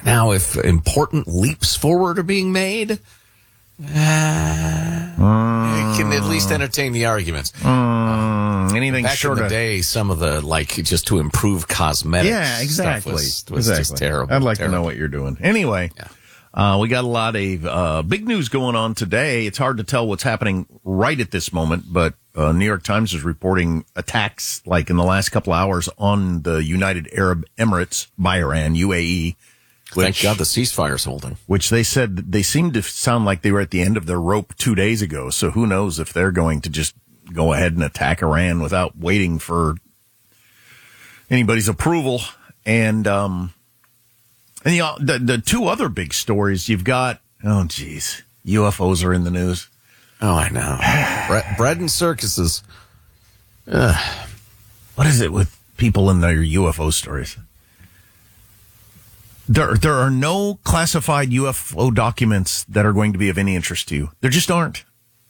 Now, if important leaps forward are being made, you can at least entertain the arguments. Anything back short in the of day, some of the just to improve cosmetics. Yeah, exactly. Stuff was just terrible. I'd like terrible. to know what you're doing. Anyway, we got a lot of big news going on today. It's hard to tell what's happening right at this moment, but New York Times is reporting attacks like in the last couple of hours on the United Arab Emirates by Iran, UAE. Thank God the ceasefire's holding. Which they said they seemed to sound like they were at the end of their rope 2 days ago. So who knows if they're going to just go ahead and attack Iran without waiting for anybody's approval. And the two other big stories you've got, UFOs are in the news. Oh, I know. Bread and circuses. What is it with people in their UFO stories? There are no classified UFO documents that are going to be of any interest to you. There just aren't.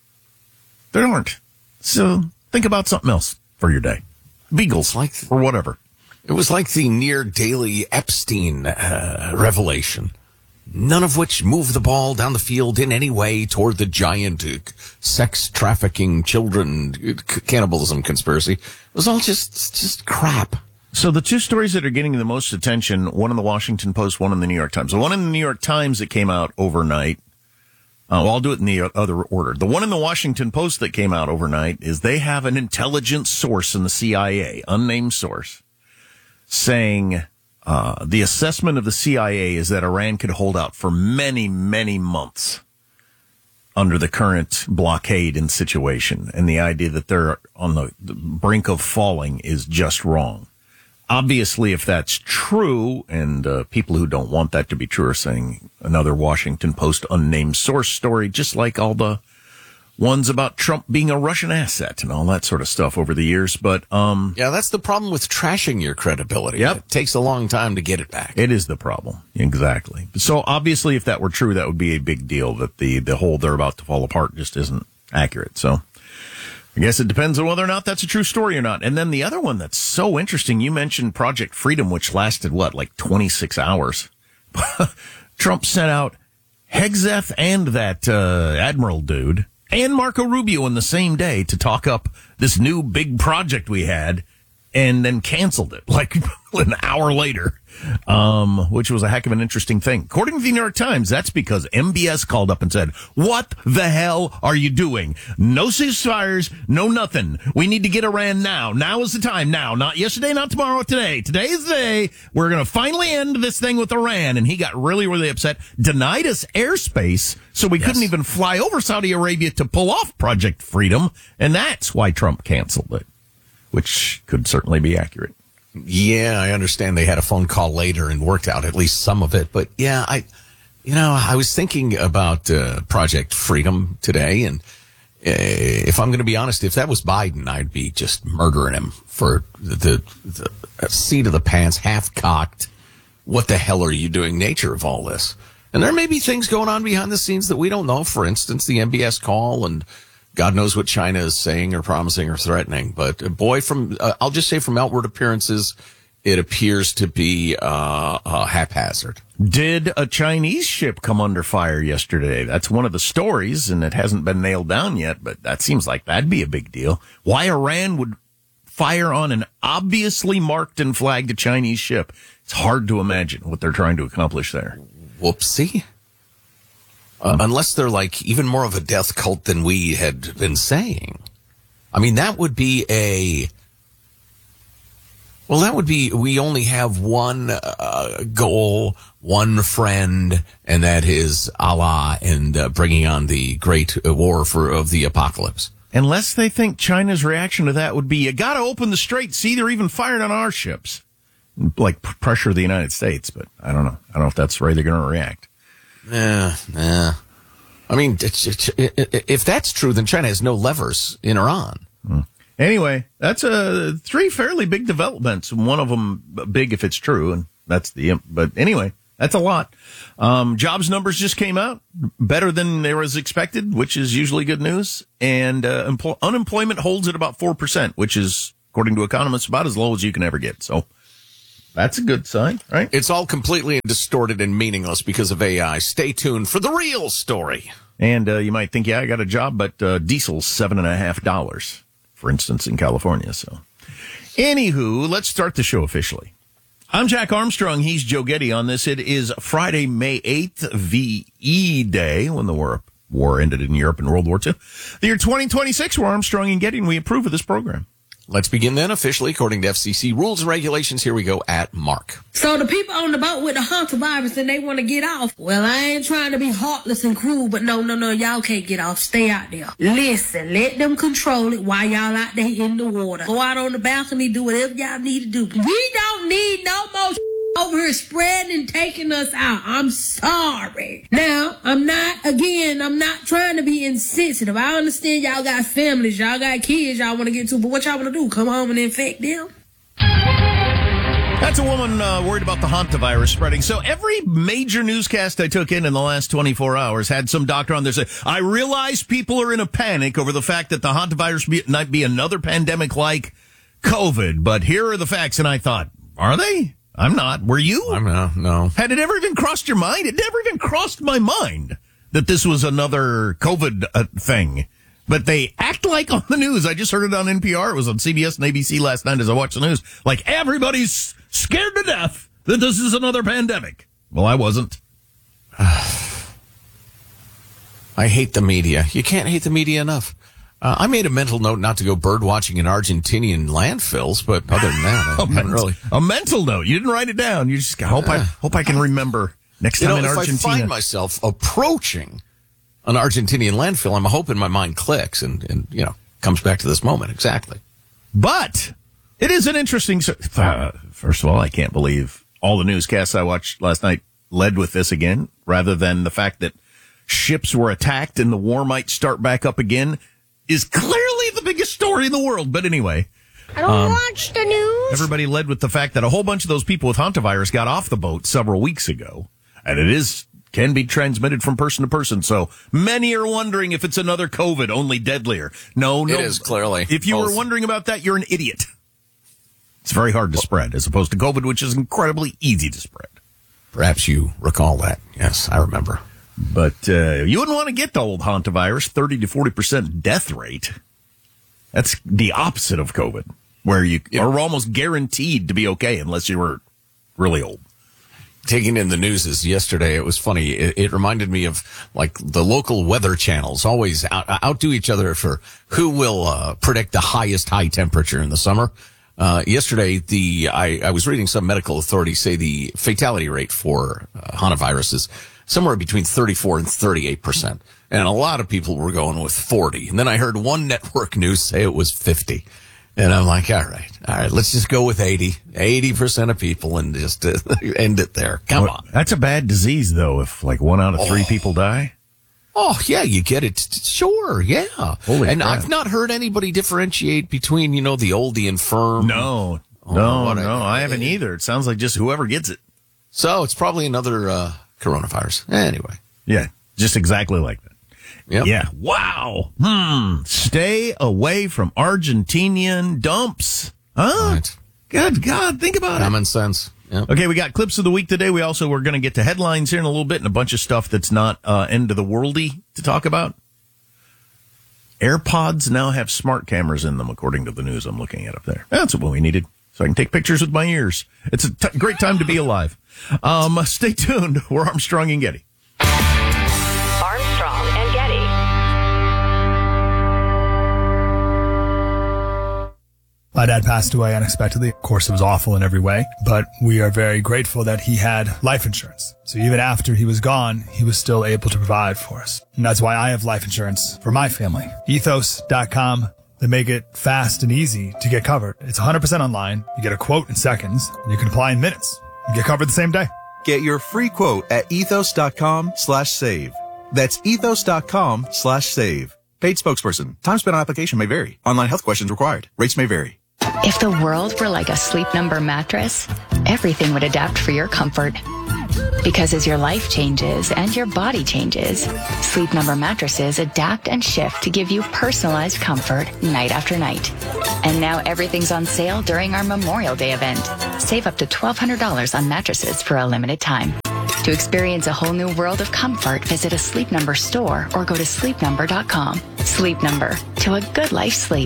There aren't. So think about something else for your day. Beagles, or whatever. It was like the near daily Epstein revelation. None of which moved the ball down the field in any way toward the giant sex trafficking children cannibalism conspiracy. It was all just crap. So the two stories that are getting the most attention, one in the Washington Post, one in the New York Times. The one in the New York Times that came out overnight, I'll do it in the other order. The one in the Washington Post that came out overnight is they have an intelligence source in the CIA, unnamed source, saying the assessment of the CIA is that Iran could hold out for many, many months under the current blockade and situation. And the idea that they're on the brink of falling is just wrong. Obviously, if that's true, and people who don't want that to be true are saying another Washington Post unnamed source story, just like all the ones about Trump being a Russian asset and all that sort of stuff over the years. But yeah, that's the problem with trashing your credibility. Yep. It takes a long time to get it back. It is the problem. Exactly. So obviously, if that were true, that would be a big deal, that the whole they're about to fall apart just isn't accurate. So I guess it depends on whether or not that's a true story or not. And then the other one that's so interesting, you mentioned Project Freedom, which lasted, like 26 hours. Trump sent out Hegseth and that Admiral dude and Marco Rubio in the same day to talk up this new big project we had, and then canceled it like an hour later, which was a heck of an interesting thing. According to the New York Times, that's because MBS called up and said, what the hell are you doing? No ceasefires, no nothing. We need to get Iran now. Now is the time. Now, not yesterday, not tomorrow, today. Today is the day. We're going to finally end this thing with Iran. And he got really, really upset, denied us airspace, so we couldn't even fly over Saudi Arabia to pull off Project Freedom. And that's why Trump canceled it, which could certainly be accurate. Yeah, I understand they had a phone call later and worked out at least some of it. But yeah, I was thinking about Project Freedom today, and if I'm going to be honest, if that was Biden, I'd be just murdering him for the seat of the pants, half-cocked. What the hell are you doing nature of all this? And there may be things going on behind the scenes that we don't know. For instance, the MBS call, and God knows what China is saying or promising or threatening. But boy, I'll just say from outward appearances, it appears to be haphazard. Did a Chinese ship come under fire yesterday? That's one of the stories, and it hasn't been nailed down yet, but that seems like that'd be a big deal. Why Iran would fire on an obviously marked and flagged Chinese ship, it's hard to imagine what they're trying to accomplish there. Whoopsie. Unless they're like even more of a death cult than we had been saying. I mean, that would be we only have one goal, one friend, and that is Allah and bringing on the great war of the apocalypse. Unless they think China's reaction to that would be, you got to open the Strait. See, they're even firing on our ships. Like pressure the United States, but I don't know. I don't know if that's the way they're going to react. Yeah. I mean, if that's true, then China has no levers in Iran. Anyway, that's three fairly big developments. One of them big if it's true, and but anyway, that's a lot. Jobs numbers just came out, better than there was expected, which is usually good news. And unemployment holds at about 4%, which is, according to economists, about as low as you can ever get. So That's a good sign, right? It's all completely distorted and meaningless because of AI. Stay tuned for the real story. And you might think, yeah, I got a job, but diesel's $7.50, for instance, in California. So, anywho, let's start the show officially. I'm Jack Armstrong. He's Joe Getty on this. It is Friday, May 8th, VE Day, when the war ended in Europe in World War II. The year 2026, we're Armstrong and Getty, and we approve of this program. Let's begin then officially according to FCC rules and regulations. Here we go at Mark. So the people on the boat with the hantavirus and they want to get off. Well, I ain't trying to be heartless and cruel, but no, y'all can't get off. Stay out there. Listen, let them control it while y'all out there in the water. Go out on the balcony, do whatever y'all need to do. We don't need no more over here spreading and taking us out. I'm sorry. Now, I'm not trying to be insensitive. I understand y'all got families, y'all got kids y'all want to get to, but what y'all want to do? Come home and infect them? That's a woman worried about the hantavirus spreading. So every major newscast I took in the last 24 hours had some doctor on there say, I realize people are in a panic over the fact that the hantavirus might be another pandemic like COVID, but here are the facts. And I thought, are they? I'm not. Were you? I'm not. No. Had it ever even crossed your mind? It never even crossed my mind that this was another COVID thing. But they act like on the news. I just heard it on NPR. It was on CBS and ABC last night as I watched the news. Like everybody's scared to death that this is another pandemic. Well, I wasn't. I hate the media. You can't hate the media enough. I made a mental note not to go bird watching in Argentinian landfills, but other than that, I haven't really. A mental note. You didn't write it down. You just hope I can remember next time in Argentina. If I find myself approaching an Argentinian landfill, I'm hoping my mind clicks and comes back to this moment exactly. But it is an interesting. First of all, I can't believe all the newscasts I watched last night led with this again, rather than the fact that ships were attacked and the war might start back up again. Is clearly the biggest story in the world. But anyway, I don't watch the news. Everybody led with the fact that a whole bunch of those people with hantavirus got off the boat several weeks ago, and it can be transmitted from person to person. So many are wondering if it's another COVID, only deadlier. No. It is clearly. If you were wondering about that, you're an idiot. It's very hard to spread, as opposed to COVID, which is incredibly easy to spread. Perhaps you recall that. Yes, I remember. But you wouldn't want to get the old hantavirus, 30 to 40% death rate. That's the opposite of COVID, where you are almost guaranteed to be okay unless you were really old. Taking in the news yesterday, it was funny. It reminded me of like the local weather channels always outdo each other for who will predict the highest high temperature in the summer. Yesterday, I was reading some medical authorities say the fatality rate for hantavirus is somewhere between 34 and 38%. And a lot of people were going with 40. And then I heard one network news say it was 50. And I'm like, all right, let's just go with 80. 80% of people and just end it there. Come on. That's a bad disease, though, if like 1 out of 3 people die. Oh, yeah, you get it. Sure, yeah. Holy and crap. I've not heard anybody differentiate between, the old, the infirm. No, I haven't either. It sounds like just whoever gets it. So it's probably another coronavirus. Anyway. Yeah, just exactly like that. Yep. Yeah. Wow. Stay away from Argentinian dumps. Huh? Right. Good God, think about it. Common sense. Yep. Okay, we got clips of the week today. We're going to get to headlines here in a little bit and a bunch of stuff that's not end of the worldy to talk about. AirPods now have smart cameras in them, according to the news I'm looking at up there. That's what we needed, so I can take pictures with my ears. It's a great time to be alive. Stay tuned. We're Armstrong and Getty. Armstrong and Getty. My dad passed away unexpectedly. Of course, it was awful in every way, but we are very grateful that he had life insurance. So even after he was gone, he was still able to provide for us. And that's why I have life insurance for my family. Ethos.com. They make it fast and easy to get covered. It's 100% online. You get a quote in seconds, and you can apply in minutes. You get covered the same day. Get your free quote at ethos.com/save. That's ethos.com/save. Paid spokesperson. Time spent on application may vary. Online health questions required. Rates may vary. If the world were like a Sleep Number mattress, everything would adapt for your comfort. Because as your life changes and your body changes, Sleep Number mattresses adapt and shift to give you personalized comfort night after night. And now everything's on sale during our Memorial Day event. Save up to $1,200 on mattresses for a limited time. To experience a whole new world of comfort, visit a Sleep Number store or go to sleepnumber.com. Sleep Number, to a good life sleep.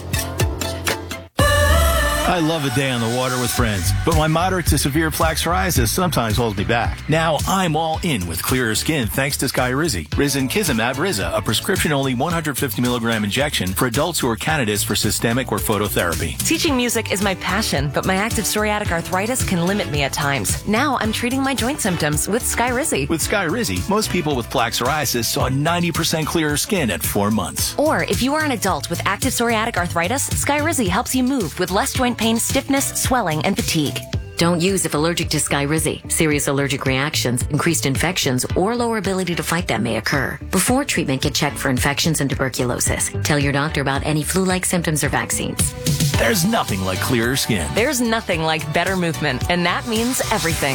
I love a day on the water with friends, but my moderate to severe plaque psoriasis sometimes holds me back. Now I'm all in with clearer skin thanks to Skyrizi. Risankizumab Riza, a prescription-only 150 milligram injection for adults who are candidates for systemic or phototherapy. Teaching music is my passion, but my active psoriatic arthritis can limit me at times. Now I'm treating my joint symptoms with Skyrizi. With Skyrizi, most people with plaque psoriasis saw 90% clearer skin at 4 months. Or if you are an adult with active psoriatic arthritis, Skyrizi helps you move with less joint pain, stiffness, swelling, and fatigue. Don't use if allergic to Skyrizi. Serious allergic reactions, increased infections, or lower ability to fight them may occur. Before treatment, get checked for infections and tuberculosis. Tell your doctor about any flu-like symptoms or vaccines. There's nothing like clearer skin. There's nothing like better movement, and that means everything.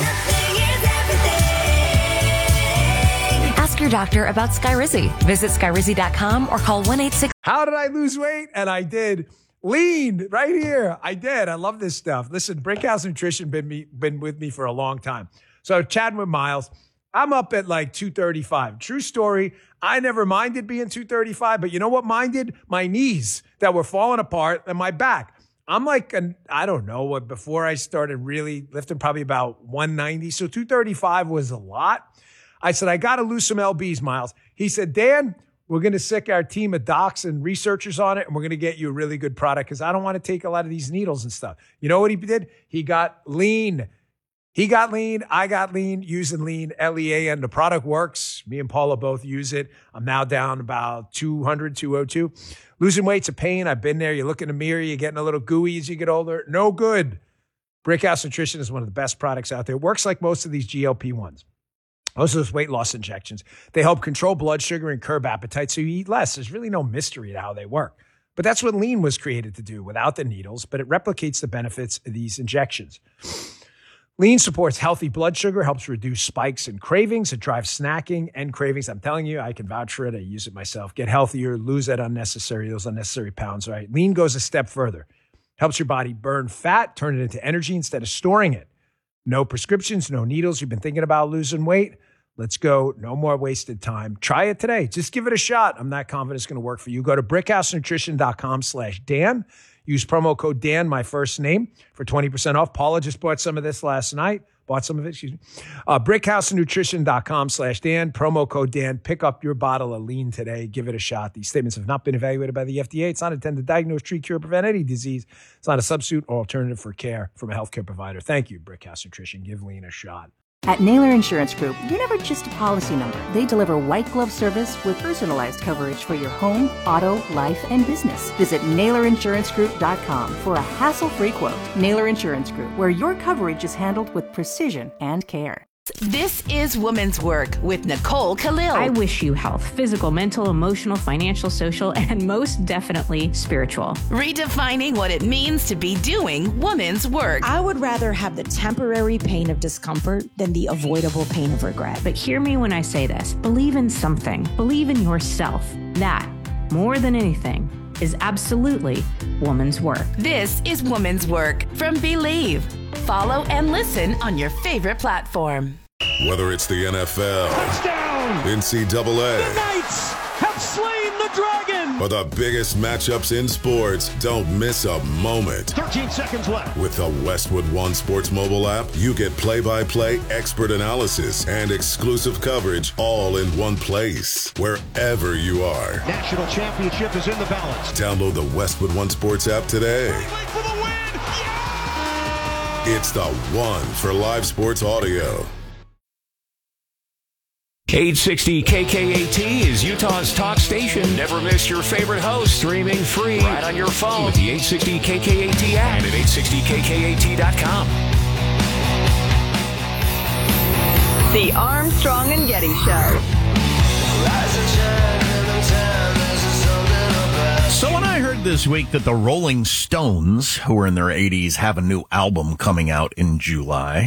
Ask your doctor about Skyrizi. Visit Skyrizi.com or call 1-866. How did I lose weight? And I did. Lean right here. I did. I love this stuff. Listen, Brickhouse Nutrition been with me for a long time. So chatting with Miles, I'm up at like 235. True story. I never minded being 235, but you know what minded? My knees that were falling apart and my back. I'm like, I don't know what, before I started really lifting, probably about 190. So 235 was a lot. I said, I got to lose some lbs, Miles. He said, Dan, we're going to sick our team of docs and researchers on it, and we're going to get you a really good product because I don't want to take a lot of these needles and stuff. You know what he did? He got lean. He got lean. I got lean using lean, L-E-A-N. The product works. Me and Paula both use it. I'm now down about 200, 202. Losing weight's a pain. I've been there. You look in the mirror, you're getting a little gooey as you get older. No good. Brickhouse Nutrition is one of the best products out there. It works like most of these GLP-1s. Most of those weight loss injections, they help control blood sugar and curb appetite so you eat less. There's really no mystery to how they work. But that's what lean was created to do without the needles, but it replicates the benefits of these injections. Lean supports healthy blood sugar, helps reduce spikes and cravings. It drives snacking and cravings. I'm telling you, I can vouch for it. I use it myself. Get healthier, lose those unnecessary pounds, right? Lean goes a step further. Helps your body burn fat, turn it into energy instead of storing it. No prescriptions, no needles. You've been thinking about losing weight? Let's go. No more wasted time. Try it today. Just give it a shot. I'm not confident it's going to work for you. Go to brickhousenutrition.com/Dan. Use promo code Dan, my first name, for 20% off. Paula just bought some of this last night. brickhousenutrition.com/Dan. Promo code Dan. Pick up your bottle of lean today. Give it a shot. These statements have not been evaluated by the FDA. It's not intended to diagnose, treat, cure, prevent any disease. It's not a substitute or alternative for care from a healthcare provider. Thank you, Brickhouse Nutrition. Give lean a shot. At Naylor Insurance Group, you're never just a policy number. They deliver white glove service with personalized coverage for your home, auto, life, and business. Visit NaylorInsuranceGroup.com for a hassle-free quote. Naylor Insurance Group, where your coverage is handled with precision and care. This is Women's Work with Nicole Khalil. I wish you health, physical, mental, emotional, financial, social, and most definitely spiritual. Redefining what it means to be doing women's work. I would rather have the temporary pain of discomfort than the avoidable pain of regret. But hear me when I say this. Believe in something. Believe in yourself. That, more than anything, is absolutely woman's work. This is Woman's Work from Believe. Follow and listen on your favorite platform. Whether it's the NFL, touchdown, NCAA, the Knights have slain the dragon, or the biggest matchups in sports, don't miss a moment. 13 seconds left. With the Westwood One Sports mobile app, you get play-by-play, expert analysis, and exclusive coverage all in one place, wherever you are. National championship is in the balance. Download the Westwood One Sports app today. For the win. It's the one for live sports audio. 860 KKAT is Utah's talk station. Never miss your favorite host. Streaming free right on your phone with the 860 KKAT app and at 860KKAT.com. The Armstrong and Getty Show. So when I heard this week that the Rolling Stones, who are in their 80s, have a new album coming out in July,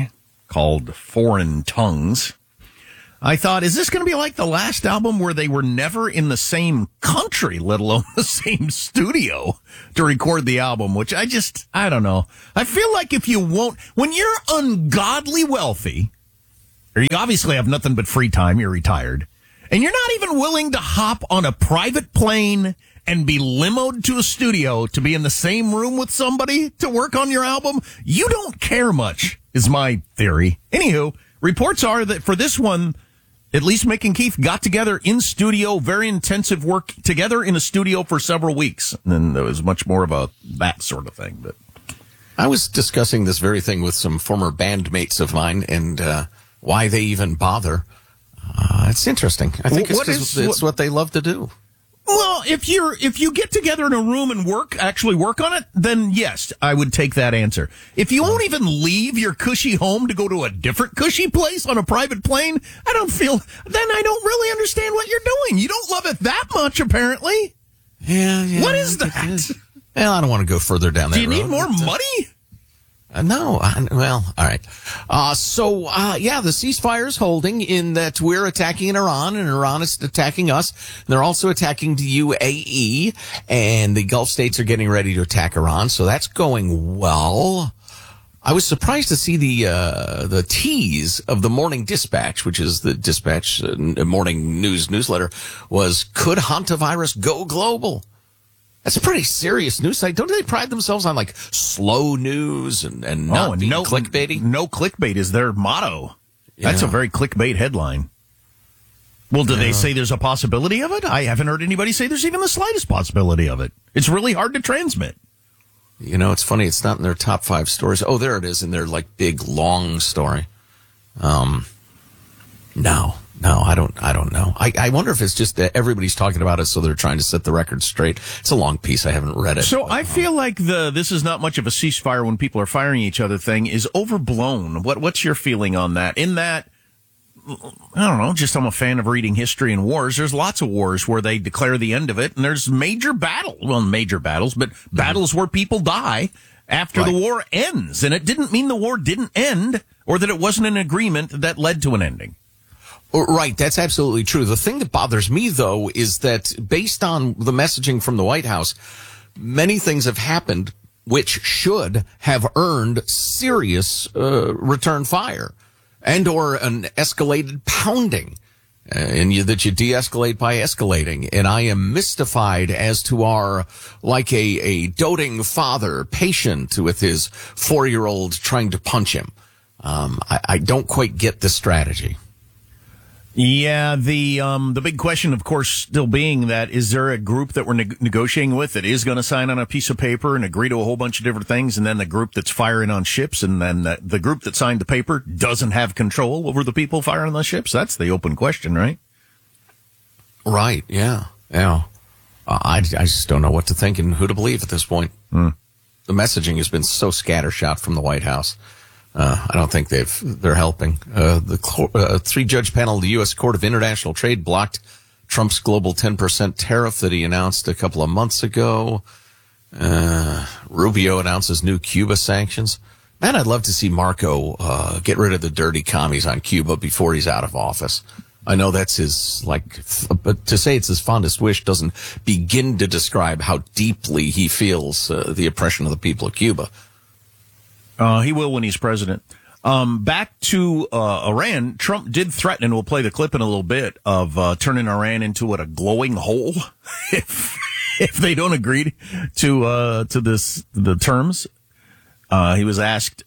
called Foreign Tongues. I thought, is this going to be like the last album where they were never in the same country, let alone the same studio to record the album, which I don't know. I feel like when you're ungodly wealthy, or you obviously have nothing but free time, you're retired, and you're not even willing to hop on a private plane and be limoed to a studio to be in the same room with somebody to work on your album, you don't care much, is my theory. Anywho, reports are that for this one, at least Mick and Keith got together in studio, very intensive work together in a studio for several weeks. And then there was much more of that sort of thing. But I was discussing this very thing with some former bandmates of mine and why they even bother. It's interesting. I think it's what they love to do. Well, if you get together in a room and actually work on it, then yes, I would take that answer. If you won't even leave your cushy home to go to a different cushy place on a private plane, then I don't really understand what you're doing. You don't love it that much, apparently. Yeah. What is that? Well, I don't want to go further down that road. Do you need more money? No. Well, all right. The ceasefire's holding in that we're attacking Iran and Iran is attacking us. They're also attacking the UAE and the Gulf states are getting ready to attack Iran. So that's going well. I was surprised to see the tease of the Morning Dispatch, which is the Dispatch morning news newsletter, was could hantavirus go global? That's a pretty serious news site. Don't they pride themselves on like slow news and not being clickbaity? No clickbait is their motto. That's a very clickbait headline. Well, do they say there's a possibility of it? I haven't heard anybody say there's even the slightest possibility of it. It's really hard to transmit. You know, it's funny. It's not in their top 5 stories. Oh, there it is in their like big long story. No, I don't know. I wonder if it's just that everybody's talking about it, so they're trying to set the record straight. It's a long piece. I haven't read it. So I feel like this is not much of a ceasefire when people are firing each other thing is overblown. What's your feeling on that? In that, I don't know, just I'm a fan of reading history and wars. There's lots of wars where they declare the end of it, and there's major battles, but battles where people die after the war ends. And it didn't mean the war didn't end or that it wasn't an agreement that led to an ending. Right, that's absolutely true. The thing that bothers me, though, is that based on the messaging from the White House, many things have happened which should have earned serious return fire and or an escalated pounding, that you de-escalate by escalating. And I am mystified as to our, like a doting father, patient with his 4-year-old trying to punch him. I don't quite get the strategy. Yeah, the big question, of course, still being that is there a group that we're negotiating with that is going to sign on a piece of paper and agree to a whole bunch of different things, and then the group that's firing on ships, and then the group that signed the paper doesn't have control over the people firing on the ships? That's the open question, right? Right, yeah. I just don't know what to think and who to believe at this point. The messaging has been so scattershot from the White House. I don't think they're helping. The 3-judge panel of the U.S. Court of International Trade blocked Trump's global 10% tariff that he announced a couple of months ago. Rubio announces new Cuba sanctions. Man, I'd love to see Marco get rid of the dirty commies on Cuba before he's out of office. I know that's his, but to say it's his fondest wish doesn't begin to describe how deeply he feels the oppression of the people of Cuba. He will when he's president. Back to Iran, Trump did threaten, and we'll play the clip in a little bit, of turning Iran into a glowing hole if they don't agree to the terms. He was asked,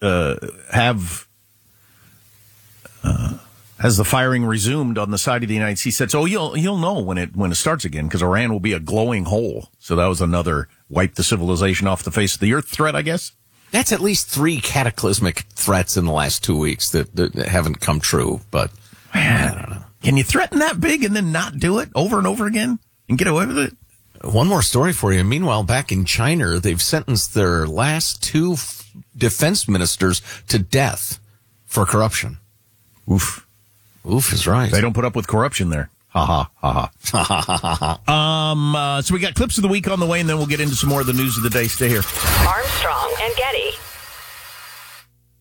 has the firing resumed on the side of the United States? He said, so you'll know when it starts again, because Iran will be a glowing hole. So that was another wipe the civilization off the face of the earth threat, I guess. That's at least 3 cataclysmic threats in the last 2 weeks that haven't come true, but I don't know. Can you threaten that big and then not do it over and over again and get away with it? One more story for you. Meanwhile, back in China, they've sentenced their last 2 defense ministers to death for corruption. Oof. Oof is right. They don't put up with corruption there. Ha ha ha ha. So we got clips of the week on the way, and then we'll get into some more of the news of the day. Stay here. Armstrong and Getty.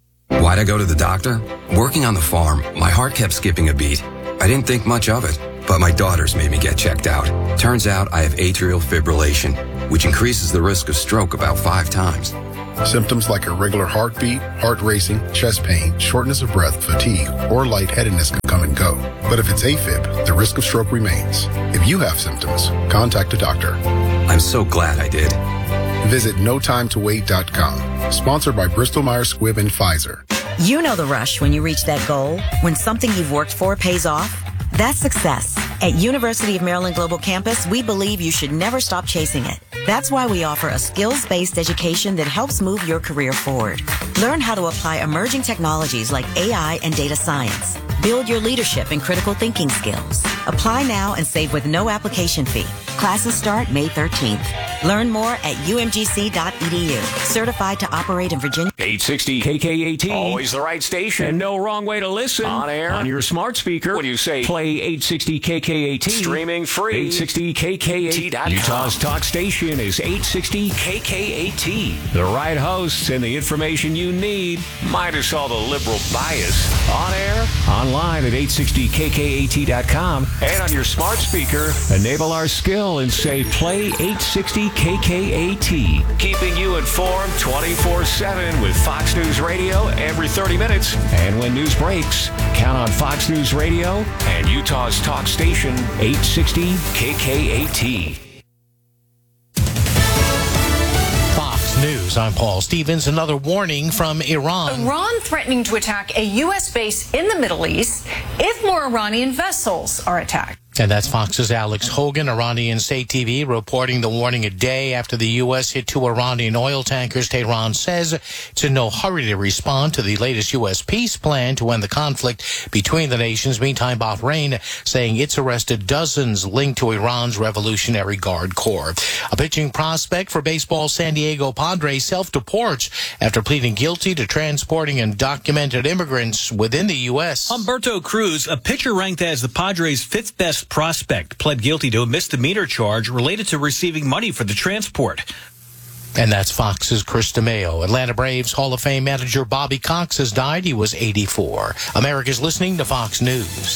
Why'd I go to the doctor? Working on the farm, my heart kept skipping a beat. I didn't think much of it, but my daughters made me get checked out. Turns out I have atrial fibrillation, which increases the risk of stroke about 5 times. Symptoms like irregular heartbeat, heart racing, chest pain, shortness of breath, fatigue, or lightheadedness can come and go. But if it's AFib, the risk of stroke remains. If you have symptoms, contact a doctor. I'm so glad I did. Visit notimetowait.com. Sponsored by Bristol Myers Squibb and Pfizer. You know the rush when you reach that goal, when something you've worked for pays off. That's success. At University of Maryland Global Campus, we believe you should never stop chasing it. That's why we offer a skills-based education that helps move your career forward. Learn how to apply emerging technologies like AI and data science. Build your leadership and critical thinking skills. Apply now and save with no application fee. Classes start May 13th. Learn more at umgc.edu. Certified to operate in Virginia. 860 KKAT. Always the right station. And no wrong way to listen. On air. On your smart speaker. When you say play 860 KKAT. Streaming free. 860KKAT.com. Utah's talk station is 860 KKAT. The right hosts and the information you need. Minus all the liberal bias. On air. Online at 860KKAT.com. And on your smart speaker, enable our skill and say play 860 KKAT. Keeping you informed 24/7 with Fox News Radio every 30 minutes. And when news breaks, count on Fox News Radio and Utah's talk station 860 KKAT. Fox News, I'm Paul Stevens. Another warning from Iran. Iran threatening to attack a U.S. base in the Middle East if more Iranian vessels are attacked. And that's Fox's Alex Hogan. Iranian State TV reporting the warning a day after the U.S. hit 2 Iranian oil tankers. Tehran says it's in no hurry to respond to the latest U.S. peace plan to end the conflict between the nations. Meantime, Bahrain saying it's arrested dozens linked to Iran's Revolutionary Guard Corps. A pitching prospect for baseball San Diego Padres self-deports after pleading guilty to transporting undocumented immigrants within the U.S. Humberto Cruz, a pitcher ranked as the Padres' 5th best prospect, pled guilty to a misdemeanor charge related to receiving money for the transport. And that's Fox's Chris DeMeo. Atlanta Braves Hall of Fame manager Bobby Cox has died. He was 84. America's listening to Fox News.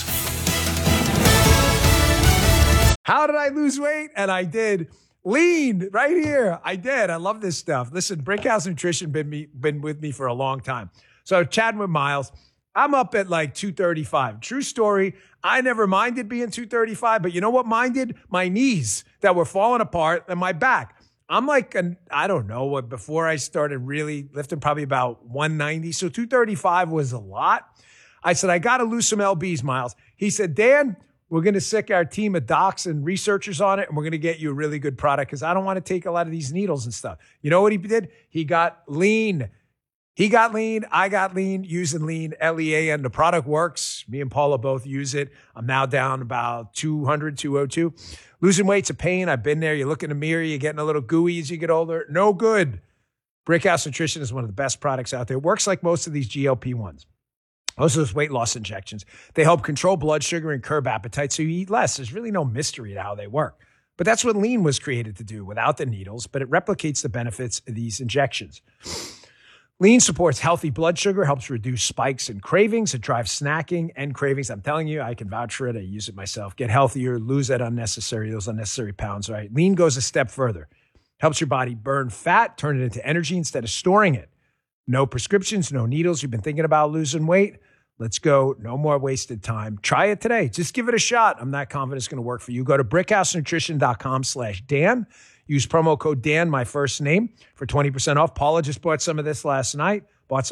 How did I lose weight? And I did. Lean right here. I did. I love this stuff. Listen, Brickhouse Nutrition been with me for a long time. So chatting with Miles, I'm up at like 235. True story. I never minded being 235, but you know what minded? My knees that were falling apart and my back. I'm like, I don't know, before I started really lifting, probably about 190. So 235 was a lot. I said, I got to lose some LBs, Miles. He said, Dan, we're going to sick our team of docs and researchers on it, and we're going to get you a really good product because I don't want to take a lot of these needles and stuff. You know what he did? He got lean. He got lean. I got lean, using lean, LEAN. The product works. Me and Paula both use it. I'm now down about 200, 202. Losing weight's a pain. I've been there. You look in the mirror, you're getting a little gooey as you get older. No good. Brickhouse Nutrition is one of the best products out there. It works like most of these GLP-1s. Most of those weight loss injections. They help control blood sugar and curb appetite so you eat less. There's really no mystery to how they work. But that's what lean was created to do without the needles, but it replicates the benefits of these injections. Lean supports healthy blood sugar, helps reduce spikes and cravings. It drives snacking and cravings. I'm telling you, I can vouch for it. I use it myself. Get healthier, lose those unnecessary pounds, right? Lean goes a step further. Helps your body burn fat, turn it into energy instead of storing it. No prescriptions, no needles. You've been thinking about losing weight? Let's go. No more wasted time. Try it today. Just give it a shot. I'm not confident it's going to work for you. Go to brickhousenutrition.com/Dan. Use promo code Dan, my first name, for 20% off. Paula just bought some of this last night.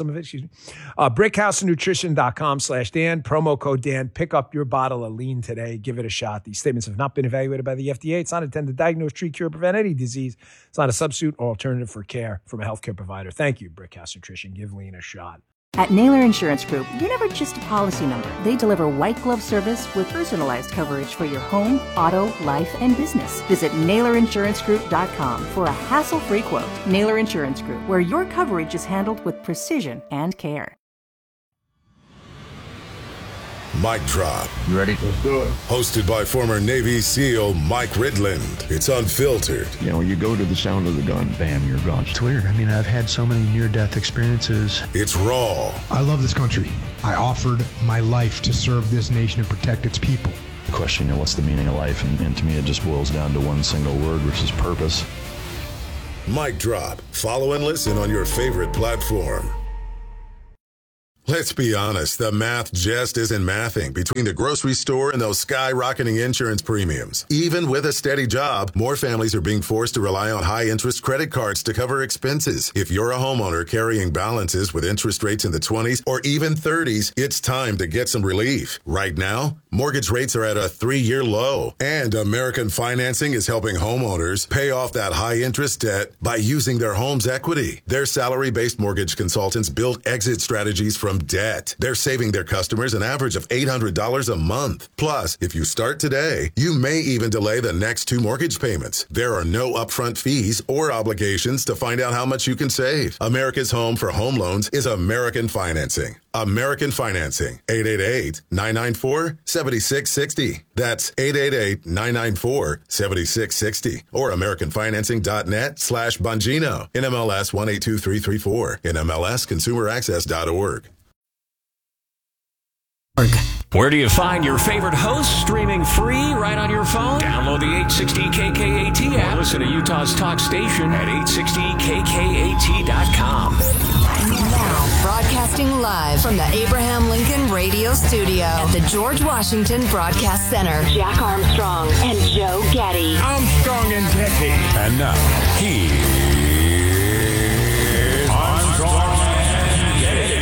Brickhousenutrition.com/Dan. Promo code Dan. Pick up your bottle of lean today. Give it a shot. These statements have not been evaluated by the FDA. It's not intended to diagnose, treat, cure, prevent any disease. It's not a substitute or alternative for care from a healthcare provider. Thank you, Brickhouse Nutrition. Give lean a shot. At Naylor Insurance Group, you're never just a policy number. They deliver white glove service with personalized coverage for your home, auto, life, and business. Visit NaylorInsuranceGroup.com for a hassle-free quote. Naylor Insurance Group, where your coverage is handled with precision and care. Mic Drop. You ready? Let's do it. Hosted by former Navy SEAL Mike Ridland. It's unfiltered. You know, you go to the sound of the gun, bam, you're gone. It's weird. I mean, I've had so many near-death experiences. It's raw. I love this country. I offered my life to serve this nation and protect its people. The question, you know, what's the meaning of life? And to me, it just boils down to one single word, which is purpose. Mic Drop. Follow and listen on your favorite platform. Let's be honest, the math just isn't mathing between the grocery store and those skyrocketing insurance premiums. Even with a steady job, more families are being forced to rely on high-interest credit cards to cover expenses. If you're a homeowner carrying balances with interest rates in the 20s or even 30s, it's time to get some relief. Right now, mortgage rates are at a 3-year low, and American Financing is helping homeowners pay off that high-interest debt by using their home's equity. Their salary-based mortgage consultants build exit strategies from debt. They're saving their customers an average of $800 a month. Plus, if you start today, you may even delay the next 2 mortgage payments. There are no upfront fees or obligations to find out how much you can save. America's home for home loans is American Financing. American Financing. 888-994-7660. That's 888-994-7660. Or AmericanFinancing.net/Bongino. NMLS 182334. NMLSConsumerAccess.org. Where do you find your favorite hosts streaming free right on your phone? Download the 860 KKAT app. Listen to Utah's talk station at 860kkat.com. Now, broadcasting live from the Abraham Lincoln Radio Studio at the George Washington Broadcast Center. Jack Armstrong and Joe Getty. Armstrong and Getty. And now, here's Armstrong and Getty.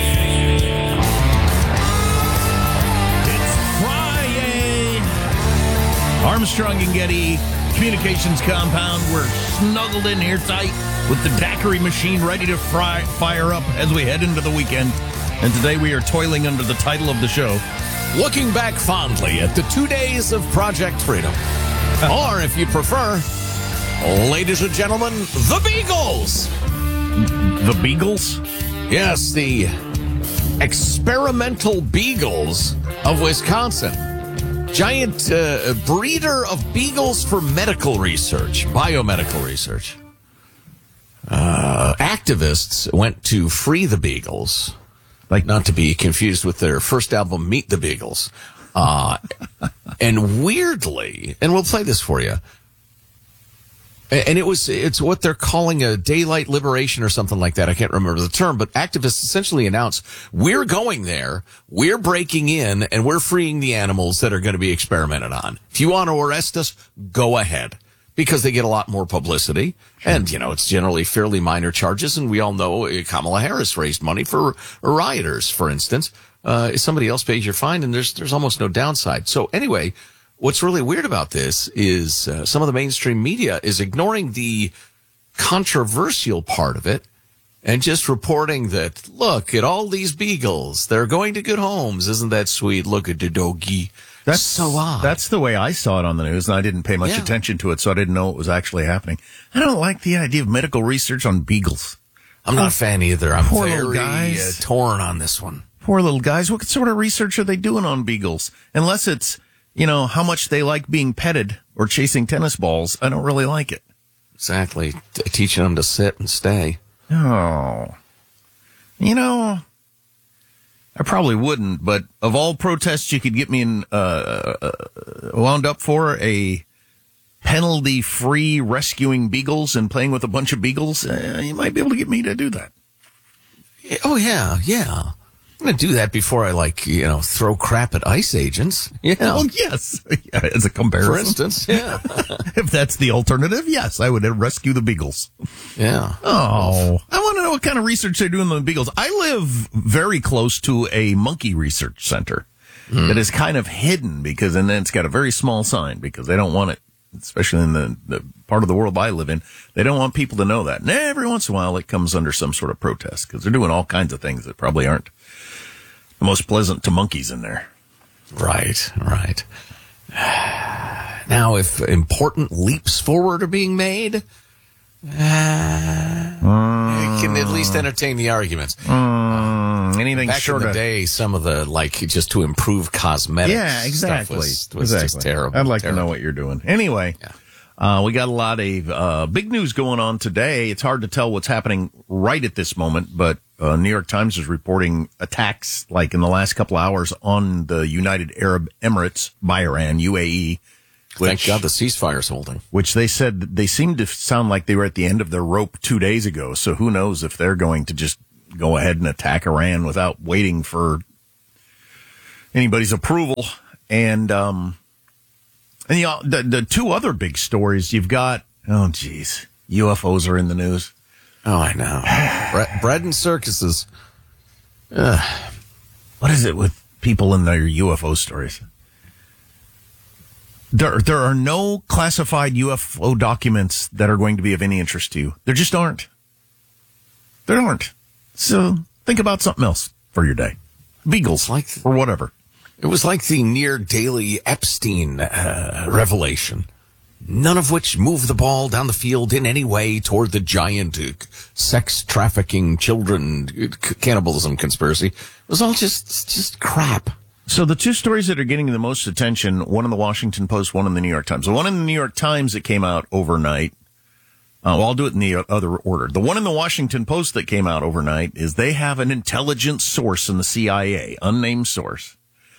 Armstrong and Getty Communications Compound. We're snuggled in here tight with the daiquiri machine ready to fire up as we head into the weekend. And today we are toiling under the title of the show, Looking Back Fondly at the 2 days of Project Freedom. Or, if you prefer, ladies and gentlemen, the Beagles. The Beagles? Yes, the experimental Beagles of Wisconsin. Giant breeder of beagles for medical research, biomedical research. Activists went to free the Beagles, like not to be confused with their first album, Meet the Beagles. And weirdly, and we'll play this for you. And it's what they're calling a daylight liberation or something like that. I can't remember the term, but activists essentially announce, we're going there, we're breaking in, and we're freeing the animals that are going to be experimented on. If you want to arrest us, go ahead. Because they get a lot more publicity. And, you know, it's generally fairly minor charges. And we all know Kamala Harris raised money for rioters, for instance. If somebody else pays your fine, and there's almost no downside. So anyway, what's really weird about this is some of the mainstream media is ignoring the controversial part of it and just reporting that, look at all these beagles. They're going to good homes. Isn't that sweet? Look at the doggy. That's so odd. That's the way I saw it on the news, and I didn't pay much attention to it, so I didn't know it was actually happening. I don't like the idea of medical research on beagles. I'm not a fan either. I'm poor very guys. Torn on this one. Poor little guys. What sort of research are they doing on beagles? Unless it's, you know, how much they like being petted or chasing tennis balls. I don't really like it. Exactly. Teaching them to sit and stay. Oh. You know, I probably wouldn't, but of all protests you could get me in, wound up for, a penalty-free rescuing beagles and playing with a bunch of beagles, you might be able to get me to do that. Oh, yeah. I'm going to do that before I, throw crap at ICE agents. Yeah. Oh, yes. Yeah, as a comparison. For instance, yeah. If that's the alternative, yes, I would rescue the beagles. Yeah. Oh, I want to know what kind of research they're doing on the beagles. I live very close to a monkey research center that is kind of hidden and then it's got a very small sign because they don't want it, especially in the part of the world I live in. They don't want people to know that. And every once in a while it comes under some sort of protest because they're doing all kinds of things that probably aren't the most pleasant to monkeys in there. Right. Now, if important leaps forward are being made, You can at least entertain the arguments. Anything back short in the of day, some of the just to improve cosmetics. Yeah, exactly. Stuff was just terrible. I'd like to know what you're doing. Anyway, we got a lot of big news going on today. It's hard to tell what's happening right at this moment, but New York Times is reporting attacks like in the last couple hours on the United Arab Emirates by Iran, UAE. Thank God the ceasefire's holding. Which they said they seemed to sound like they were at the end of their rope 2 days ago. So who knows if they're going to just go ahead and attack Iran without waiting for anybody's approval. And the two other big stories you've got, UFOs are in the news. Oh, I know. Bread and circuses. What is it with people in their UFO stories? There are no classified UFO documents that are going to be of any interest to you. There just aren't. There aren't. So think about something else for your day. Beagles, or whatever. It was like the near daily Epstein revelation, none of which moved the ball down the field in any way toward the giant sex trafficking children cannibalism conspiracy. It was all just crap. So the two stories that are getting the most attention, one in the Washington Post, one in the New York Times. The one in the New York Times that came out overnight, I'll do it in the other order. The one in the Washington Post that came out overnight is they have an intelligence source in the CIA, unnamed source,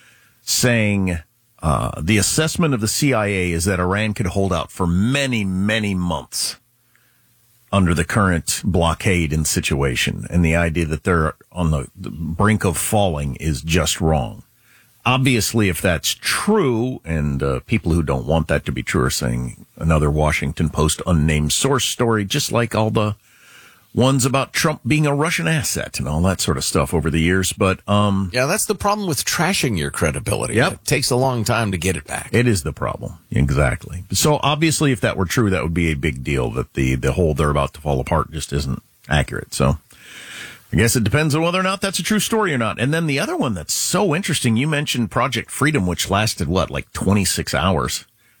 saying the assessment of the CIA is that Iran could hold out for many, many months under the current blockade and situation. And the idea that they're on the brink of falling is just wrong. Obviously, if that's true, and people who don't want that to be true are saying another Washington Post unnamed source story, just like all the ones about Trump being a Russian asset and all that sort of stuff over the years. But yeah, that's the problem with trashing your credibility. Yep. It takes a long time to get it back. It is the problem. Exactly. So obviously, if that were true, that would be a big deal, that the whole they're about to fall apart just isn't accurate. So I guess it depends on whether or not that's a true story or not. And then the other one that's so interesting, you mentioned Project Freedom, which lasted, like 26 hours.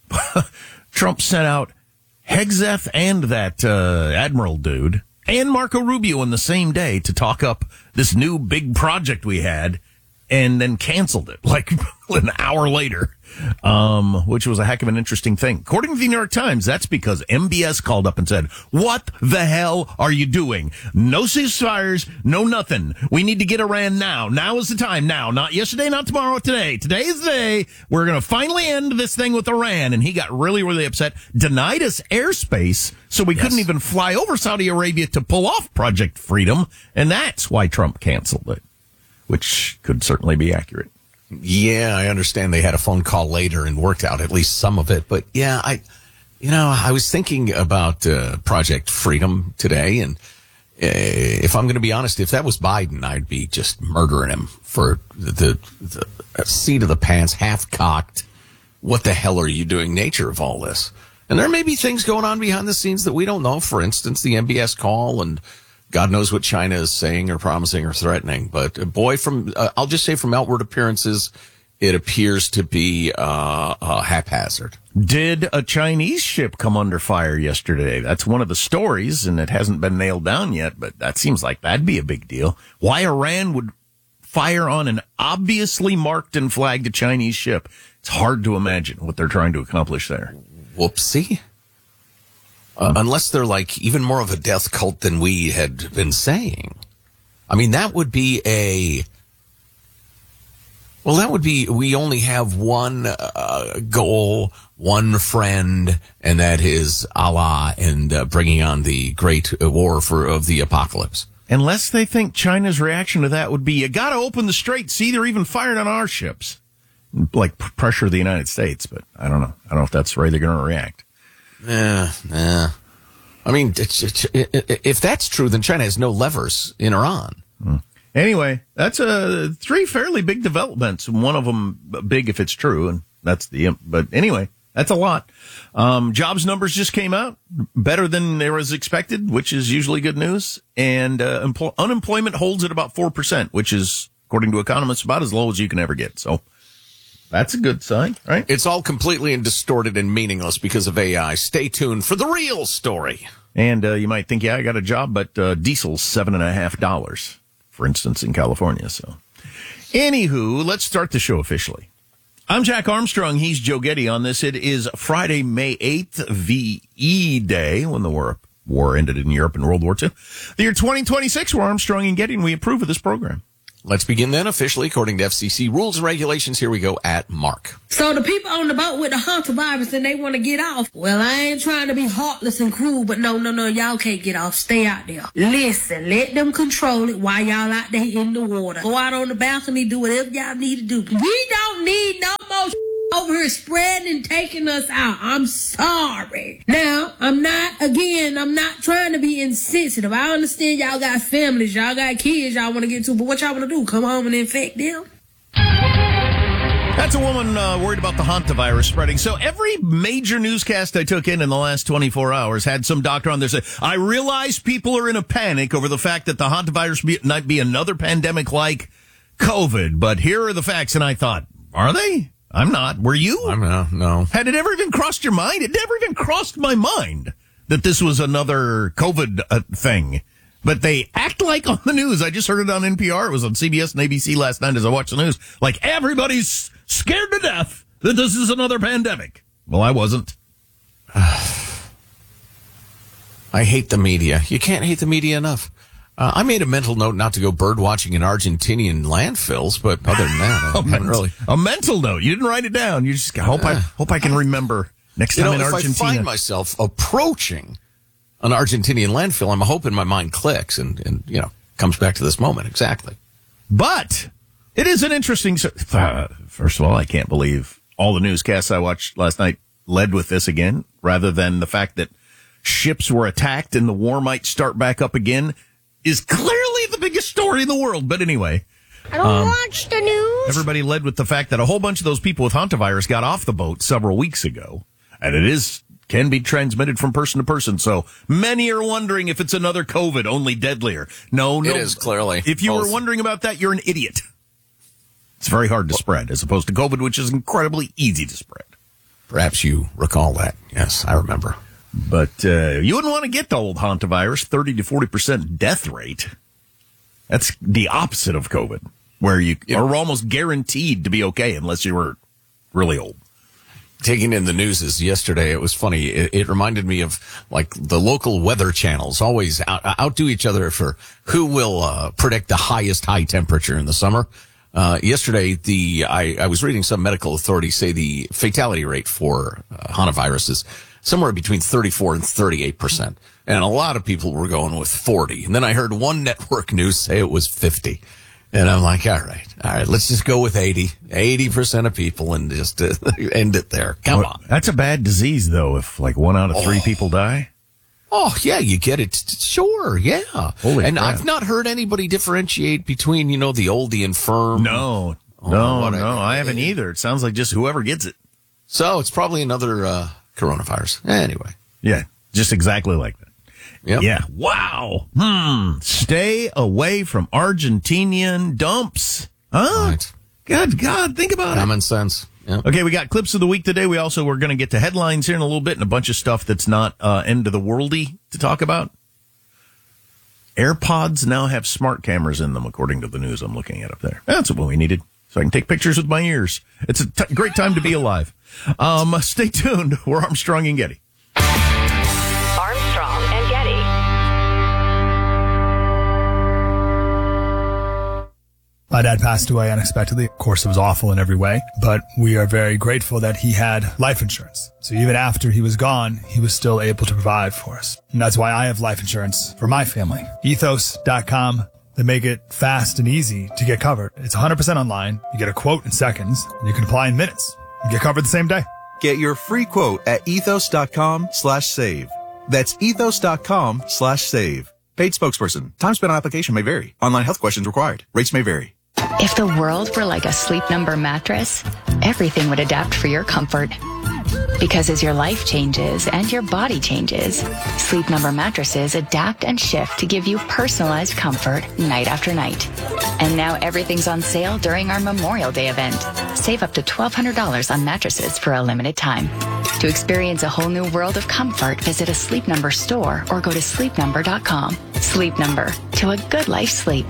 Trump sent out Hegseth and that Admiral dude and Marco Rubio in the same day to talk up this new big project we had, and then canceled it like an hour later, which was a heck of an interesting thing. According to the New York Times, that's because MBS called up and said, what the hell are you doing? No ceasefires, no nothing. We need to get Iran now. Now is the time. Now, not yesterday, not tomorrow, today. Today is the day. We're going to finally end this thing with Iran. And he got really, really upset, denied us airspace, so we couldn't even fly over Saudi Arabia to pull off Project Freedom. And that's why Trump canceled it, which could certainly be accurate. Yeah, I understand they had a phone call later and worked out at least some of it. But yeah, I was thinking about Project Freedom today, and if I'm going to be honest, if that was Biden, I'd be just murdering him for the seat of the pants, half-cocked. What the hell are you doing nature of all this? And there may be things going on behind the scenes that we don't know. For instance, the MBS call, and God knows what China is saying or promising or threatening. But boy, I'll just say from outward appearances, it appears to be haphazard. Did a Chinese ship come under fire yesterday? That's one of the stories, and it hasn't been nailed down yet, but that seems like that'd be a big deal. Why Iran would fire on an obviously marked and flagged Chinese ship, it's hard to imagine what they're trying to accomplish there. Whoopsie. Unless they're like even more of a death cult than we had been saying. I mean, that would be we only have one goal, one friend, and that is Allah and bringing on the great war of the apocalypse. Unless they think China's reaction to that would be, you got to open the strait, see, they're even firing on our ships. Like pressure the United States, but I don't know. I don't know if that's the way they're going to react. Yeah. I mean, if that's true, then China has no levers in Iran. Anyway, that's three fairly big developments. One of them big if it's true, and that's but anyway, that's a lot. Jobs numbers just came out, better than there was expected, which is usually good news. And unemployment holds at about 4%, which is, according to economists, about as low as you can ever get. So that's a good sign, right? It's all completely distorted and meaningless because of AI. Stay tuned for the real story. And you might think, yeah, I got a job, but diesel's $7.50, for instance, in California. So, anywho, let's start the show officially. I'm Jack Armstrong. He's Joe Getty on this. It is Friday, May 8th, VE Day, when the war ended in Europe in World War II. The year 2026, we're Armstrong and Getty, and we approve of this program. Let's begin then officially according to FCC rules and regulations. Here we go at Mark. So the people on the boat with the hantavirus and they want to get off. Well, I ain't trying to be heartless and cruel, but no, y'all can't get off. Stay out there. Listen, let them control it while y'all out there in the water. Go out on the balcony, do whatever y'all need to do. We don't need no more over here spreading and taking us out. I'm sorry. Now, I'm not trying to be insensitive. I understand y'all got families, y'all got kids y'all want to get to, but what y'all want to do? Come home and infect them? That's a woman worried about the hantavirus spreading. So every major newscast I took in the last 24 hours had some doctor on there say, I realize people are in a panic over the fact that the hantavirus might be another pandemic like COVID, but here are the facts. And I thought, are they? I'm not. Were you? I'm not. No. Had it ever even crossed your mind? It never even crossed my mind that this was another COVID thing. But they act like on the news. I just heard it on NPR. It was on CBS and ABC last night as I watched the news. Like everybody's scared to death that this is another pandemic. Well, I wasn't. I hate the media. You can't hate the media enough. I made a mental note not to go bird watching in Argentinian landfills, but other than that, I didn't really. A mental note. You didn't write it down. You just hope I can remember next time in Argentina. If I find myself approaching an Argentinian landfill, I'm hoping my mind clicks and comes back to this moment exactly. But it is an interesting. First of all, I can't believe all the newscasts I watched last night led with this again, rather than the fact that ships were attacked and the war might start back up again. Is clearly the biggest story in the world. But anyway, I don't watch the news. Everybody led with the fact that a whole bunch of those people with hantavirus got off the boat several weeks ago, and it can be transmitted from person to person. So many are wondering if it's another COVID, only deadlier. No. It is clearly. If you were wondering about that, you're an idiot. It's very hard to spread, as opposed to COVID, which is incredibly easy to spread. Perhaps you recall that. Yes, I remember. But you wouldn't want to get the old hantavirus, 30 to 40% death rate. That's the opposite of COVID, where you are almost guaranteed to be okay unless you were really old. Taking in the news yesterday, it was funny. It reminded me of like the local weather channels always outdo each other for who will predict the highest high temperature in the summer. Yesterday, I was reading some medical authorities say the fatality rate for hantavirus is somewhere between 34 and 38%. And a lot of people were going with 40. And then I heard one network news say it was 50. And I'm like, all right, let's just go with 80% of people and just end it there. Come on. That's a bad disease, though, if like 1 out of 3 people die. Oh, yeah, you get it. Sure, yeah. Holy crap. I've not heard anybody differentiate between, the old, the infirm. No, I haven't either. It sounds like just whoever gets it. So it's probably another coronavirus. Anyway. Yeah, just exactly like that. Yep. Yeah. Wow. Stay away from Argentinian dumps. Huh? Right. Good God, think about it. Common sense. Yep. Okay, we got clips of the week today. We're going to get to headlines here in a little bit and a bunch of stuff that's not end of the worldy to talk about. AirPods now have smart cameras in them, according to the news I'm looking at up there. That's what we needed, so I can take pictures with my ears. It's a great time to be alive. Stay tuned. We're Armstrong and Getty. Armstrong and Getty. My dad passed away unexpectedly. Of course, it was awful in every way, but we are very grateful that he had life insurance. So even after he was gone, he was still able to provide for us. And that's why I have life insurance for my family. Ethos.com. They make it fast and easy to get covered. It's 100% online. You get a quote in seconds, and you can apply in minutes. You get covered the same day. Get your free quote at ethos.com/save. That's ethos.com/save. Paid spokesperson. Time spent on application may vary. Online health questions required. Rates may vary. If the world were like a Sleep Number mattress, everything would adapt for your comfort. Because as your life changes and your body changes, Sleep Number mattresses adapt and shift to give you personalized comfort night after night. And now everything's on sale during our Memorial Day event. Save up to $1,200 on mattresses for a limited time. To experience a whole new world of comfort, visit a Sleep Number store or go to sleepnumber.com. Sleep Number, to a good life sleep.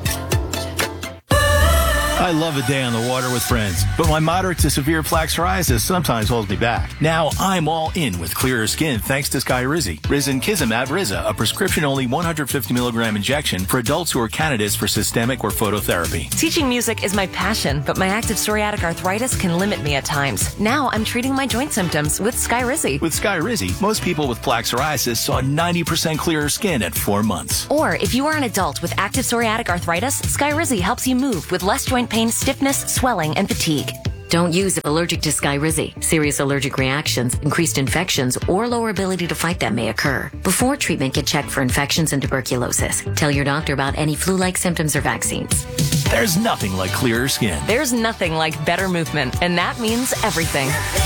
I love a day on the water with friends, but my moderate to severe plaque psoriasis sometimes holds me back. Now I'm all in with clearer skin thanks to Skyrizi. Risankizumab Riza, a prescription-only 150 milligram injection for adults who are candidates for systemic or phototherapy. Teaching music is my passion, but my active psoriatic arthritis can limit me at times. Now I'm treating my joint symptoms with Skyrizi. With Skyrizi, most people with plaque psoriasis saw 90% clearer skin at 4 months. Or if you are an adult with active psoriatic arthritis, Skyrizi helps you move with less joint pain, stiffness, swelling, and fatigue. Don't use if allergic to Skyrizi. Serious allergic reactions, increased infections, or lower ability to fight them may occur. Before treatment, get checked for infections and tuberculosis. Tell your doctor about any flu-like symptoms or vaccines. There's nothing like clearer skin. There's nothing like better movement, and that means everything.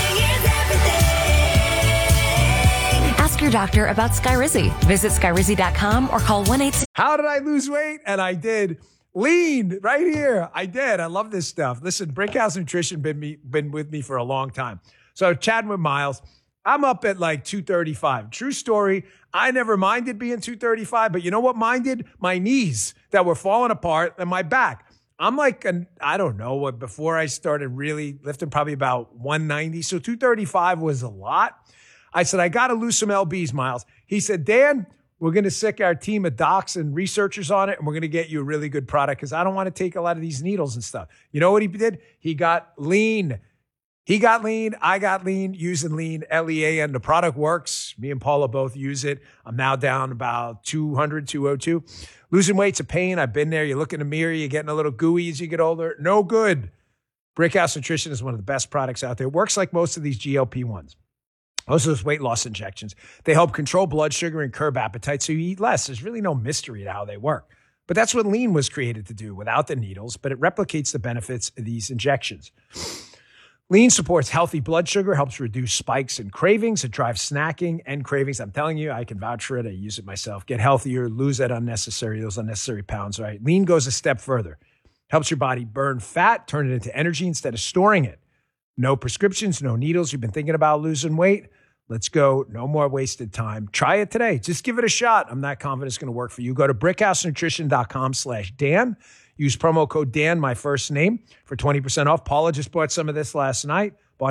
Ask your doctor about Skyrizi. Visit Skyrizi.com or call 1-800. How did I lose weight? And I did. Lean right here. I did. I love this stuff. Listen, Brickhouse Nutrition been with me for a long time. So chatting with Miles, I'm up at like 235. True story. I never minded being 235, but you know what minded? My knees that were falling apart and my back. I'm like, I don't know what, before I started really lifting, probably about 190. So 235 was a lot. I said, I got to lose some LBs, Miles. He said, Dan, we're going to sick our team of docs and researchers on it, and we're going to get you a really good product because I don't want to take a lot of these needles and stuff. You know what he did? He got lean. He got lean. I got lean using lean, L-E-A-N. The product works. Me and Paula both use it. I'm now down about 200, 202. Losing weight's a pain. I've been there. You look in the mirror, you're getting a little gooey as you get older. No good. Brickhouse Nutrition is one of the best products out there. It works like most of these GLP-1s. Most of those weight loss injections, they help control blood sugar and curb appetite so you eat less. There's really no mystery to how they work. But that's what lean was created to do without the needles, but it replicates the benefits of these injections. Lean supports healthy blood sugar, helps reduce spikes and cravings. It drives snacking and cravings. I'm telling you, I can vouch for it. I use it myself. Get healthier, lose those unnecessary pounds, right? Lean goes a step further. Helps your body burn fat, turn it into energy instead of storing it. No prescriptions, no needles. You've been thinking about losing weight? Let's go. No more wasted time. Try it today. Just give it a shot. I'm not confident it's going to work for you. Go to brickhousenutrition.com/Dan. Use promo code Dan, my first name, for 20% off. Paula just bought some of this last night.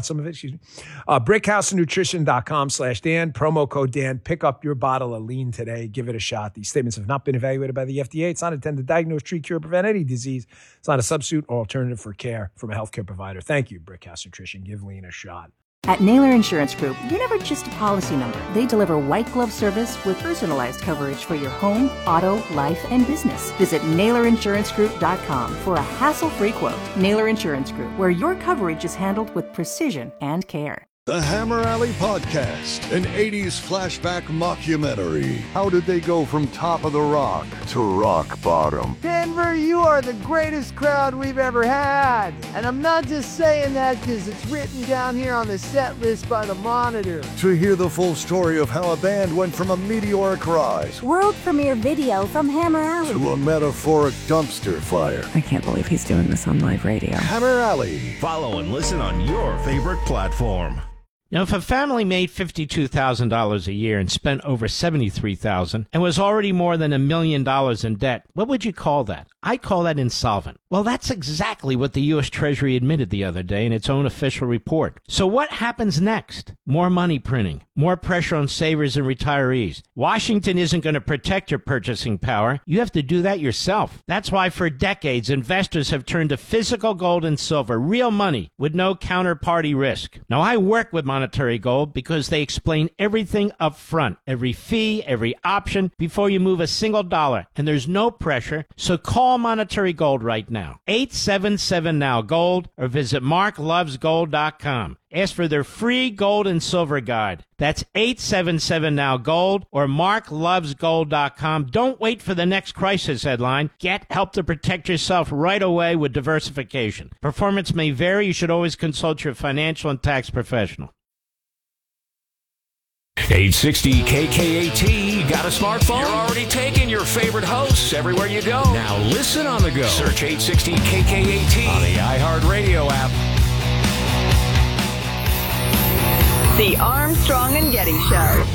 brickhousenutrition.com/Dan. Promo code Dan. Pick up your bottle of lean today. Give it a shot. These statements have not been evaluated by the FDA. It's not intended to diagnose, treat, cure, prevent any disease. It's not a substitute or alternative for care from a healthcare provider. Thank you, Brickhouse Nutrition. Give lean a shot. At Naylor Insurance Group, you're never just a policy number. They deliver white glove service with personalized coverage for your home, auto, life, and business. Visit NaylorInsuranceGroup.com for a hassle-free quote. Naylor Insurance Group, where your coverage is handled with precision and care. The Hammer Alley Podcast, an 80s flashback mockumentary. How did they go from top of the rock to rock bottom? Denver, you are the greatest crowd we've ever had. And I'm not just saying that because it's written down here on the set list by the Monitor. To hear the full story of how a band went from a meteoric rise, world premiere video from Hammer Alley, to a metaphoric dumpster fire. I can't believe he's doing this on live radio. Hammer Alley. Follow and listen on your favorite platform. Now, if a family made $52,000 a year and spent over $73,000 and was already more than $1 million in debt, what would you call that? I call that insolvent. Well, that's exactly what the U.S. Treasury admitted the other day in its own official report. So what happens next? More money printing, more pressure on savers and retirees. Washington isn't going to protect your purchasing power. You have to do that yourself. That's why for decades, investors have turned to physical gold and silver, real money with no counterparty risk. Now, I work with Monetary Gold because they explain everything up front, every fee, every option before you move a single dollar, and there's no pressure. So call Monetary Gold right now, 877-NOW-GOLD, or visit marklovesgold.com. Ask for their free gold and silver guide. That's 877-NOW-GOLD or marklovesgold.com. Don't wait for the next crisis headline. Get help to protect yourself right away with diversification. Performance may vary. You should always consult your financial and tax professional. 860 KKAT. Got a smartphone? You're already taking your favorite hosts everywhere you go. Now listen on the go. Search 860 KKAT on the iHeartRadio app. The Armstrong and Getty Show.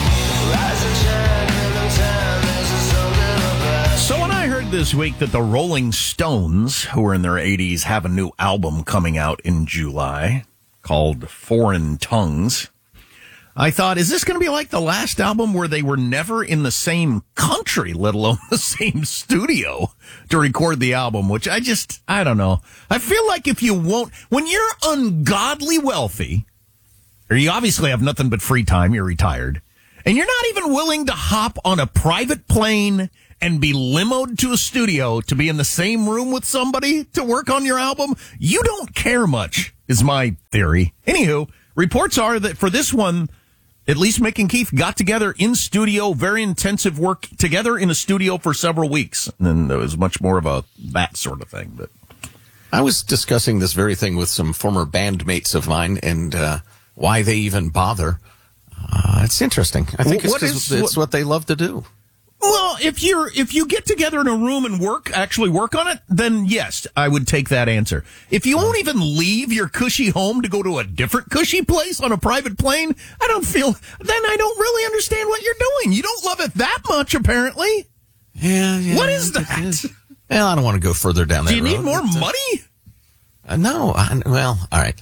So when I heard this week that the Rolling Stones, who are in their 80s, have a new album coming out in July called Foreign Tongues, I thought, is this going to be like the last album where they were never in the same country, let alone the same studio to record the album, which I don't know. I feel like when you're ungodly wealthy, or you obviously have nothing but free time, you're retired, and you're not even willing to hop on a private plane and be limoed to a studio to be in the same room with somebody to work on your album, you don't care much, is my theory. Anywho, reports are that for this one, at least Mick and Keith got together in studio, very intensive work together in a studio for several weeks. And then there was much more of that sort of thing. But I was discussing this very thing with some former bandmates of mine and why they even bother. It's interesting. I think it's what they love to do. Well, if you get together in a room and actually work on it, then yes, I would take that answer. If you won't even leave your cushy home to go to a different cushy place on a private plane, then I don't really understand what you're doing. You don't love it that much, apparently. Yeah. What is that? Well, I don't want to go further down that road. Do you need more money? No. Well, all right.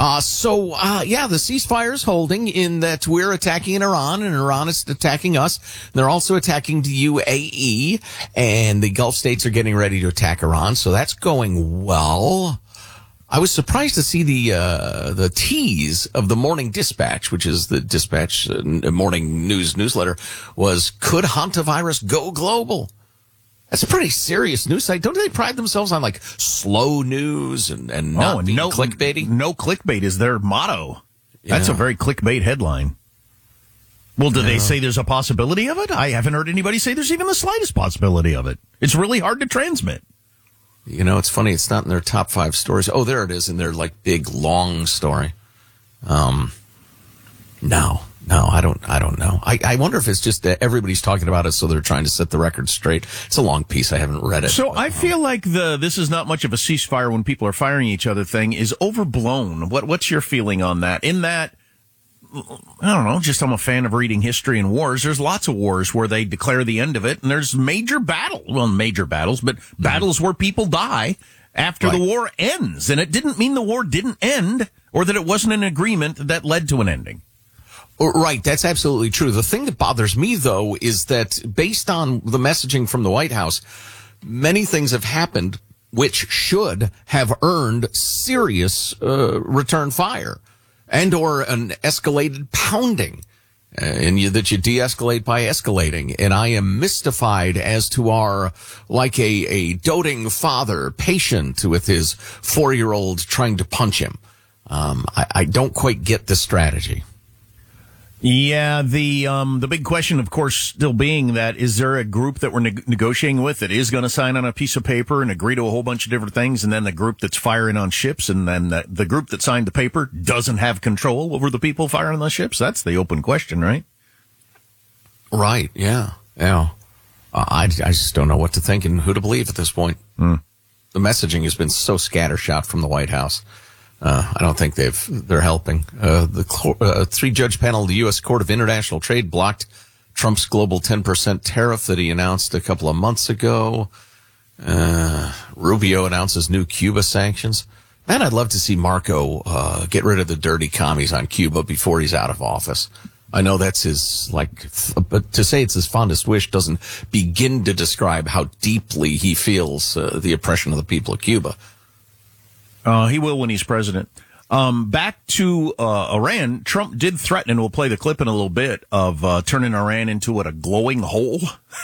The ceasefire is holding in that we're attacking Iran and Iran is attacking us. They're also attacking the UAE and the Gulf states are getting ready to attack Iran. So that's going well. I was surprised to see the tease of the Morning Dispatch, which is the Dispatch morning newsletter, was could hantavirus go global? That's a pretty serious news site. Don't they pride themselves on like slow news and not being clickbaity? No clickbait is their motto. Yeah. That's a very clickbait headline. Well, do they say there's a possibility of it? I haven't heard anybody say there's even the slightest possibility of it. It's really hard to transmit. You know, it's funny. It's not in their top 5 stories. Oh, there it is in their like big long story. No, I don't know. I wonder if it's just that everybody's talking about it, so they're trying to set the record straight. It's a long piece. I haven't read it. So I feel like this is not much of a ceasefire when people are firing each other thing is overblown. What's your feeling on that? In that, I don't know, just I'm a fan of reading history and wars. There's lots of wars where they declare the end of it, and there's major battles, but battles where people die after the war ends. And it didn't mean the war didn't end or that it wasn't an agreement that led to an ending. Right, that's absolutely true. The thing that bothers me, though, is that based on the messaging from the White House, many things have happened which should have earned serious return fire and or an escalated pounding, that you de-escalate by escalating. And I am mystified as to our, like a doting father, patient with his 4-year-old trying to punch him. I don't quite get the strategy. Yeah, the big question, of course, still being that is there a group that we're negotiating with that is going to sign on a piece of paper and agree to a whole bunch of different things, and then the group that's firing on ships, and then the group that signed the paper doesn't have control over the people firing on the ships? That's the open question, right? Right, yeah. I just don't know what to think and who to believe at this point. The messaging has been so scattershot from the White House. I don't think they're helping. The 3-judge panel of the U.S. Court of International Trade blocked Trump's global 10% tariff that he announced a couple of months ago. Rubio announces new Cuba sanctions. Man, I'd love to see Marco get rid of the dirty commies on Cuba before he's out of office. I know that's his, but to say it's his fondest wish doesn't begin to describe how deeply he feels the oppression of the people of Cuba. He will when he's president. Back to Iran, Trump did threaten, and we'll play the clip in a little bit, of turning Iran into a glowing hole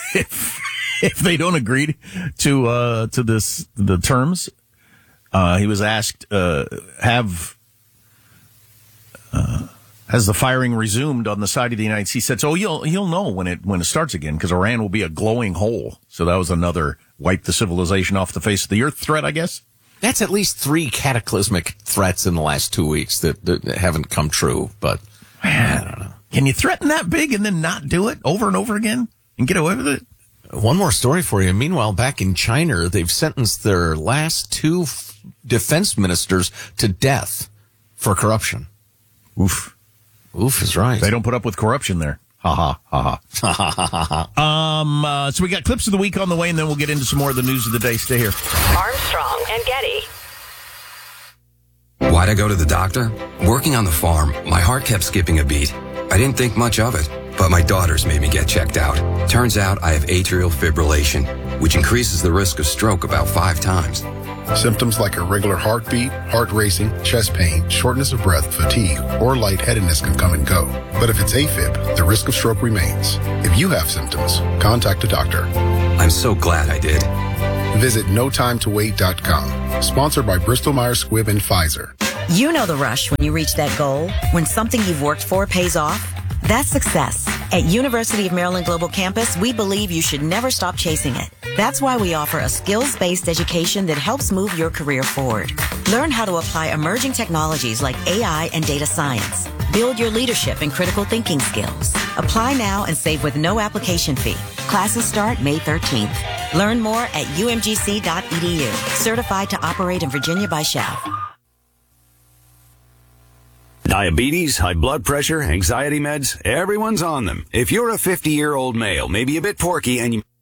if they don't agree to the terms. He was asked, has the firing resumed on the side of the United States? He said, so you'll know when it starts again, because Iran will be a glowing hole. So that was another wipe the civilization off the face of the earth threat, I guess. That's at least 3 cataclysmic threats in the last 2 weeks that haven't come true, but I don't know. Can you threaten that big and then not do it over and over again and get away with it? One more story for you. Meanwhile, back in China, they've sentenced their last two defense ministers to death for corruption. Oof. Oof is right. They don't put up with corruption there. Ha ha ha ha. So we got clips of the week on the way, and then we'll get into some more of the news of the day. Stay here. Armstrong and Getty. Why'd I go to the doctor? Working on the farm, my heart kept skipping a beat. I didn't think much of it, but my daughters made me get checked out. Turns out I have atrial fibrillation, which increases the risk of stroke about 5 times. Symptoms like irregular heartbeat, heart racing, chest pain, shortness of breath, fatigue, or lightheadedness can come and go. But if it's AFib, the risk of stroke remains. If you have symptoms, contact a doctor. I'm so glad I did. Visit NoTimeToWait.com. Sponsored by Bristol-Myers Squibb and Pfizer. You know the rush when you reach that goal, when something you've worked for pays off. That's success. At University of Maryland Global Campus, we believe you should never stop chasing it. That's why we offer a skills-based education that helps move your career forward. Learn how to apply emerging technologies like AI and data science. Build your leadership and critical thinking skills. Apply now and save with no application fee. Classes start May 13th. Learn more at umgc.edu. Certified to operate in Virginia by Shell. Diabetes, high blood pressure, anxiety meds, everyone's on them. If you're a 50-year-old male, maybe a bit porky, and you